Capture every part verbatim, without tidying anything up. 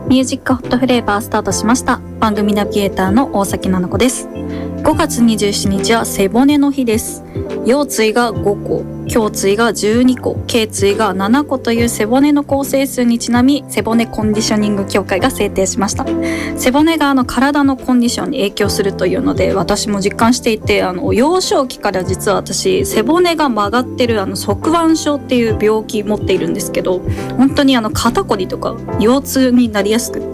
ミュージックホットフレーバースタートしました。番組ナビゲーターの大崎奈々子です。ごがつにじゅうしちにちは背骨の日です。腰椎がごこ、胸椎がじゅうにこ、頸椎がななこという背骨の構成数にちなみ、背骨コンディショニング協会が制定しました。背骨があの体のコンディションに影響するというので、私も実感していて、あの幼少期から実は私背骨が曲がってるあの側腕症っていう病気持っているんですけど、本当にあの肩こりとか腰痛になりやすくって、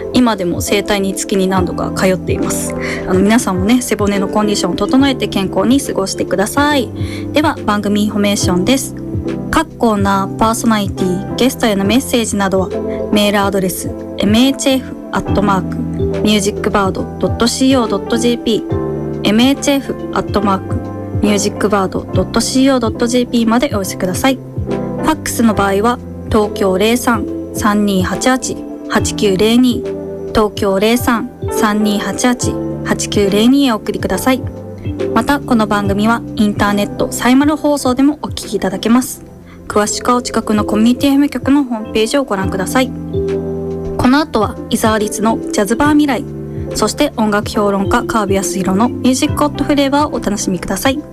今でも整体に月に何度か通っています。あの皆さんもね、背骨のコンディションを整えて健康に過ごしてください。では番組インフォメーションです。各コーナー、パーソナリティ、ゲストへのメッセージなどはメールアドレス エムエイチエフ アットマーク ミュージックバード ドット シーオー ドット ジェーピー エムエイチエフ アットマーク ミュージックバード ドット シーオー ドット ジェーピー までお寄せください。ファックスの場合は東京 ゼロさん さんにーはちはち はちきゅうゼロに 東京 ゼロさん さんにーはちはち はちきゅうゼロに へお送りください。またこの番組はインターネットサイマル放送でもお聞きいただけます。詳しくはお近くのコミュニティ エフエム 局のホームページをご覧ください。この後は伊沢律のジャズバー未来、そして音楽評論家川辺康弘のミュージックホットフレーバーをお楽しみください。